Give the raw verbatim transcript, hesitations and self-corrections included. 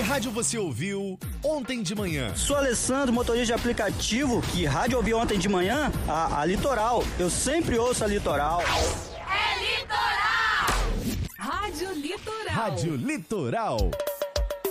rádio você ouviu ontem de manhã? Sou Alessandro, motorista de aplicativo. Que rádio ouviu ontem de manhã? A, a Litoral. Eu sempre ouço a Litoral. É Litoral! Rádio Litoral. Rádio Litoral.